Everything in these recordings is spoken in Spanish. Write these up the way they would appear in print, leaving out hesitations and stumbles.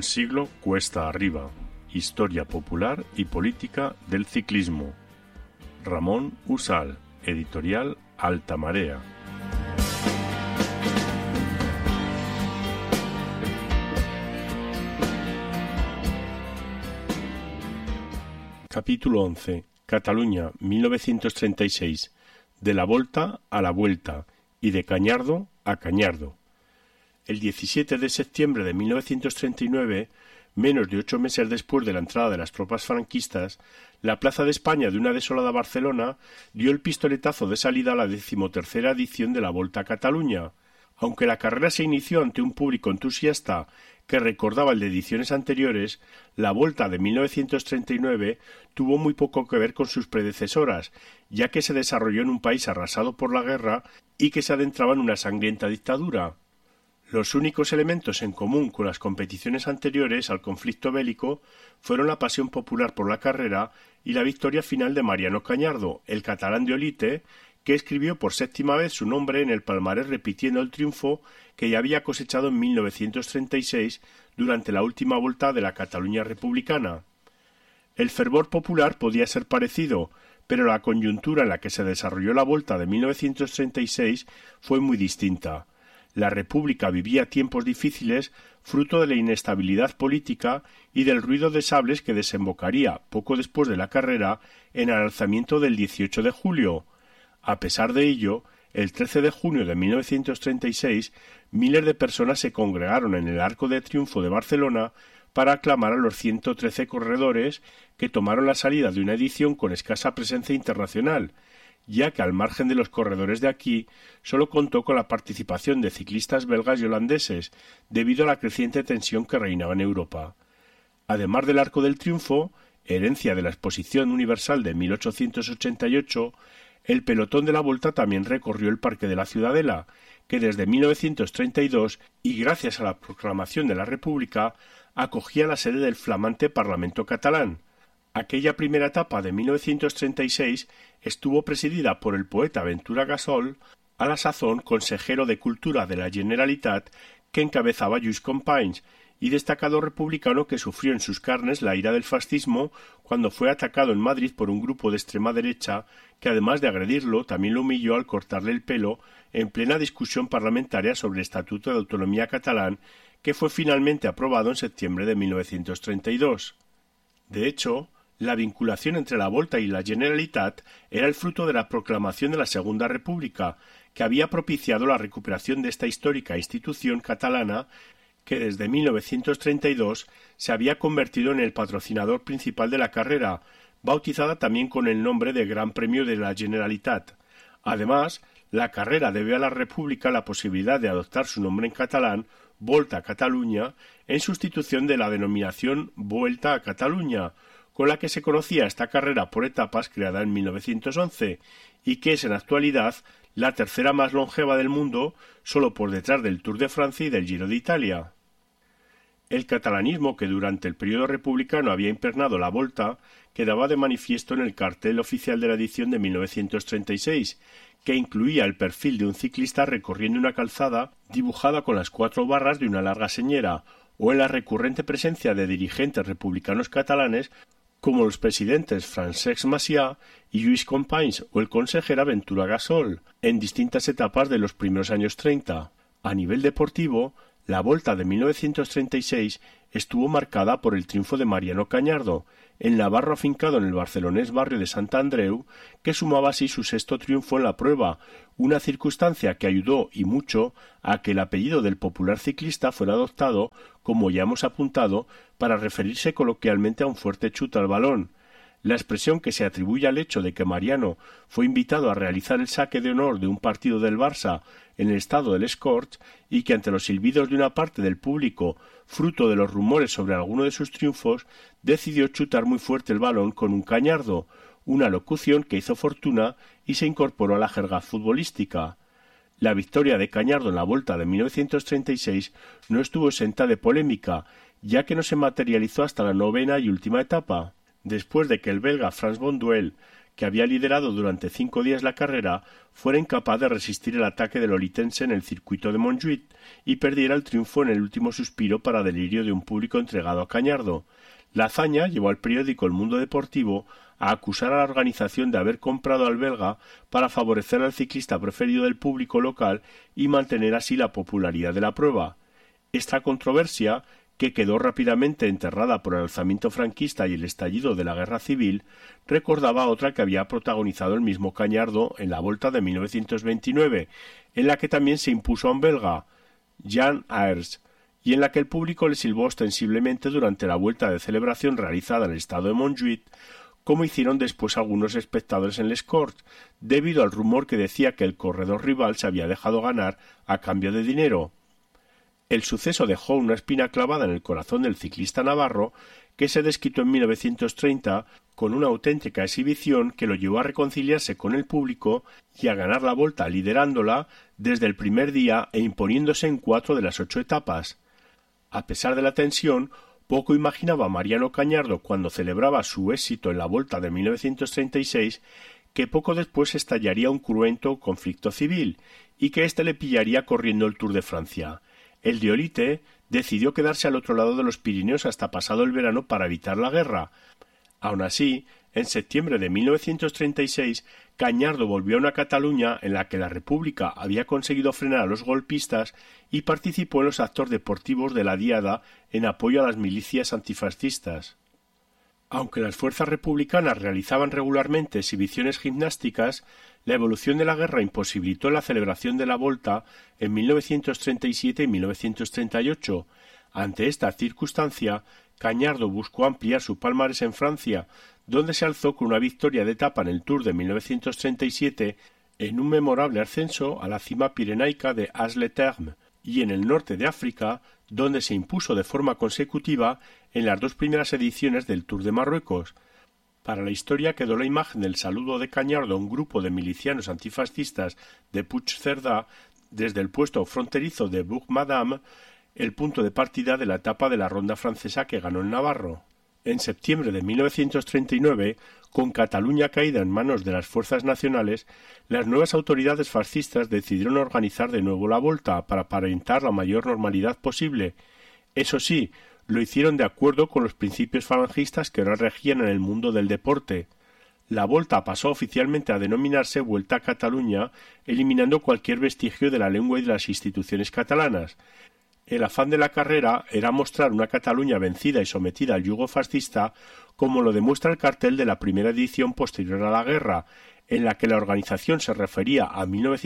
Un siglo cuesta arriba. Historia popular y política del ciclismo. Ramón Usal, editorial Alta Marea. Capítulo 11. Cataluña, 1936. De la Volta a la Vuelta y de Cañardo a Cañardo. El 17 de septiembre de 1939, menos de 8 meses después de la entrada de las tropas franquistas, la Plaza de España de una desolada Barcelona dio el pistoletazo de salida a la 13ª edición de la Volta a Cataluña. Aunque la carrera se inició ante un público entusiasta que recordaba el de ediciones anteriores, la Volta de 1939 tuvo muy poco que ver con sus predecesoras, ya que se desarrolló en un país arrasado por la guerra y que se adentraba en una sangrienta dictadura. Los únicos elementos en común con las competiciones anteriores al conflicto bélico fueron la pasión popular por la carrera y la victoria final de Mariano Cañardo, el catalán de Olite, que escribió por 7ª vez su nombre en el palmarés repitiendo el triunfo que ya había cosechado en 1936 durante la última Volta de la Cataluña republicana. El fervor popular podía ser parecido, pero la coyuntura en la que se desarrolló la Volta de 1936 fue muy distinta. La República vivía tiempos difíciles, fruto de la inestabilidad política y del ruido de sables que desembocaría, poco después de la carrera, en el alzamiento del 18 de julio. A pesar de ello, el 13 de junio de 1936, miles de personas se congregaron en el Arco de Triunfo de Barcelona para aclamar a los 113 corredores que tomaron la salida de una edición con escasa presencia internacional, ya que al margen de los corredores de aquí, solo contó con la participación de ciclistas belgas y holandeses, debido a la creciente tensión que reinaba en Europa. Además del Arco del Triunfo, herencia de la Exposición Universal de 1888, el pelotón de la Volta también recorrió el Parque de la Ciudadela, que desde 1932, y gracias a la proclamación de la República, acogía la sede del flamante Parlamento catalán. Aquella primera etapa de 1936 estuvo presidida por el poeta Ventura Gasol, a la sazón consejero de Cultura de la Generalitat, que encabezaba Lluís Companys, y destacado republicano que sufrió en sus carnes la ira del fascismo cuando fue atacado en Madrid por un grupo de extrema derecha que, además de agredirlo, también lo humilló al cortarle el pelo en plena discusión parlamentaria sobre el Estatuto de Autonomía catalán, que fue finalmente aprobado en septiembre de 1932. De hecho, la vinculación entre la Volta y la Generalitat era el fruto de la proclamación de la Segunda República, que había propiciado la recuperación de esta histórica institución catalana que desde 1932 se había convertido en el patrocinador principal de la carrera, bautizada también con el nombre de Gran Premio de la Generalitat. Además, la carrera debe a la República la posibilidad de adoptar su nombre en catalán, Volta a Catalunya, en sustitución de la denominación Vuelta a Catalunya, con la que se conocía esta carrera por etapas creada en 1911 y que es en actualidad la tercera más longeva del mundo, solo por detrás del Tour de Francia y del Giro de Italia. El catalanismo que durante el periodo republicano había impregnado la Volta quedaba de manifiesto en el cartel oficial de la edición de 1936, que incluía el perfil de un ciclista recorriendo una calzada dibujada con las 4 barras de una larga señera, o en la recurrente presencia de dirigentes republicanos catalanes como los presidentes Francesc Macià y Lluís Companys o el consejero Ventura Gasol, en distintas etapas de los primeros años 30. A nivel deportivo, la Volta de 1936 estuvo marcada por el triunfo de Mariano Cañardo, el navarro afincado en el barcelonés barrio de Sant Andreu, que sumaba así su 6º triunfo en la prueba, una circunstancia que ayudó y mucho a que el apellido del popular ciclista fuera adoptado, como ya hemos apuntado, para referirse coloquialmente a un fuerte chute al balón. La expresión que se atribuye al hecho de que Mariano fue invitado a realizar el saque de honor de un partido del Barça en el estado del Escorch y que ante los silbidos de una parte del público, fruto de los rumores sobre alguno de sus triunfos, decidió chutar muy fuerte el balón con un cañardo, una locución que hizo fortuna y se incorporó a la jerga futbolística. La victoria de Cañardo en la Volta de 1936 no estuvo exenta de polémica, ya que no se materializó hasta la 9ª y última etapa. Después de que el belga Frans Bonduel, que había liderado durante 5 días la carrera, fuera incapaz de resistir el ataque del olitense en el circuito de Montjuïc y perdiera el triunfo en el último suspiro para delirio de un público entregado a Cañardo. La hazaña llevó al periódico El Mundo Deportivo a acusar a la organización de haber comprado al belga para favorecer al ciclista preferido del público local y mantener así la popularidad de la prueba. Esta controversia, que quedó rápidamente enterrada por el alzamiento franquista y el estallido de la guerra civil, recordaba otra que había protagonizado el mismo Cañardo en la Volta de 1929, en la que también se impuso a un belga, Jan Ayres, y en la que el público le silbó ostensiblemente durante la vuelta de celebración realizada en el estado de Montjuïc, como hicieron después algunos espectadores en Les Corts, debido al rumor que decía que el corredor rival se había dejado ganar a cambio de dinero. El suceso dejó una espina clavada en el corazón del ciclista navarro, que se desquitó en 1930 con una auténtica exhibición que lo llevó a reconciliarse con el público y a ganar la Volta liderándola desde el primer día e imponiéndose en 4 de las 8 etapas. A pesar de la tensión, poco imaginaba Mariano Cañardo cuando celebraba su éxito en la Volta de 1936 que poco después estallaría un cruento conflicto civil y que éste le pillaría corriendo el Tour de Francia. El de Olite decidió quedarse al otro lado de los Pirineos hasta pasado el verano para evitar la guerra. Aun así, en septiembre de 1936, Cañardo volvió a una Cataluña en la que la República había conseguido frenar a los golpistas y participó en los actos deportivos de la Diada en apoyo a las milicias antifascistas. Aunque las fuerzas republicanas realizaban regularmente exhibiciones gimnásticas, la evolución de la guerra imposibilitó la celebración de la Volta en 1937 y 1938. Ante esta circunstancia, Cañardo buscó ampliar su palmarés en Francia, donde se alzó con una victoria de etapa en el Tour de 1937 en un memorable ascenso a la cima pirenaica de As-le-Terme, y en el norte de África, donde se impuso de forma consecutiva en las 2 primeras ediciones del Tour de Marruecos. Para la historia quedó la imagen del saludo de Cañardo a un grupo de milicianos antifascistas de Puigcerdà desde el puesto fronterizo de Bourg-Madame, el punto de partida de la etapa de la ronda francesa que ganó el navarro. En septiembre de 1939, con Cataluña caída en manos de las fuerzas nacionales, las nuevas autoridades fascistas decidieron organizar de nuevo la Volta para aparentar la mayor normalidad posible. Eso sí, lo hicieron de acuerdo con los principios falangistas que ahora regían en el mundo del deporte. La Volta pasó oficialmente a denominarse Vuelta a Cataluña, eliminando cualquier vestigio de la lengua y de las instituciones catalanas. El afán de la carrera era mostrar una Cataluña vencida y sometida al yugo fascista, como lo demuestra el cartel de la primera edición posterior a la guerra, en la que la organización se refería a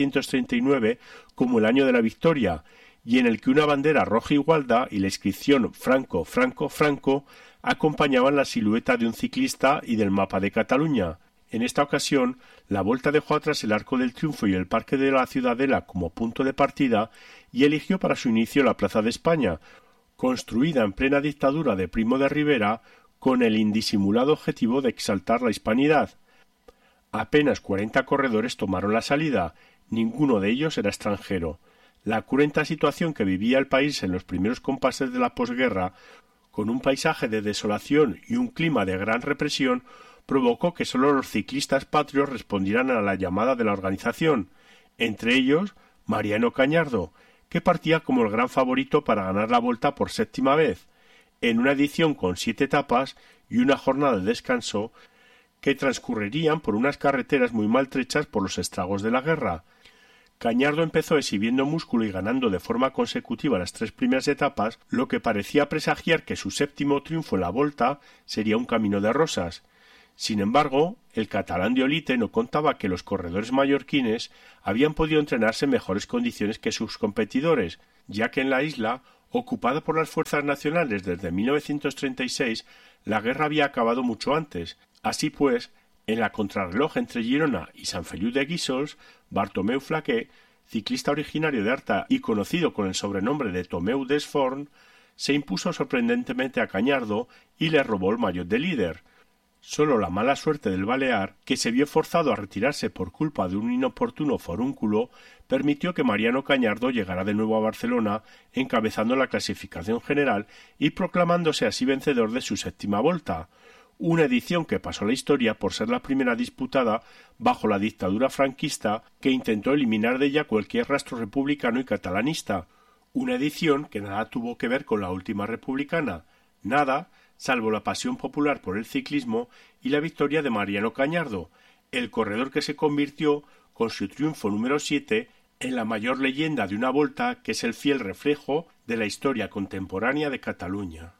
1939 como el año de la victoria, y en el que una bandera roja igualda y la inscripción Franco, Franco, Franco acompañaban la silueta de un ciclista y del mapa de Cataluña. En esta ocasión, la Volta dejó atrás el Arco del Triunfo y el Parque de la Ciudadela como punto de partida y eligió para su inicio la Plaza de España, construida en plena dictadura de Primo de Rivera con el indisimulado objetivo de exaltar la hispanidad. Apenas 40 corredores tomaron la salida, ninguno de ellos era extranjero. La cruenta situación que vivía el país en los primeros compases de la posguerra, con un paisaje de desolación y un clima de gran represión, provocó que solo los ciclistas patrios respondieran a la llamada de la organización, entre ellos Mariano Cañardo, que partía como el gran favorito para ganar la Volta por 7ª vez, en una edición con 7 etapas y una jornada de descanso que transcurrirían por unas carreteras muy maltrechas por los estragos de la guerra. Cañardo empezó exhibiendo músculo y ganando de forma consecutiva las 3 primeras etapas, lo que parecía presagiar que su 7º triunfo en la Volta sería un camino de rosas. Sin embargo, el catalán de Olite no contaba que los corredores mallorquines habían podido entrenarse en mejores condiciones que sus competidores, ya que en la isla, ocupada por las fuerzas nacionales desde 1936, la guerra había acabado mucho antes. Así pues, en la contrarreloj entre Girona y Sant Feliu de Guíxols, Bartomeu Flaquer, ciclista originario de Arta y conocido con el sobrenombre de Tomeu des Forns, se impuso sorprendentemente a Cañardo y le robó el maillot de líder. Solo la mala suerte del balear, que se vio forzado a retirarse por culpa de un inoportuno forúnculo, permitió que Mariano Cañardo llegara de nuevo a Barcelona, encabezando la clasificación general y proclamándose así vencedor de su 7ª Volta. una edición que pasó a la historia por ser la primera disputada bajo la dictadura franquista, que intentó eliminar de ella cualquier rastro republicano y catalanista, una edición que nada tuvo que ver con la última republicana, nada, salvo la pasión popular por el ciclismo y la victoria de Mariano Cañardo, el corredor que se convirtió, con su triunfo número 7, en la mayor leyenda de una Volta que es el fiel reflejo de la historia contemporánea de Cataluña.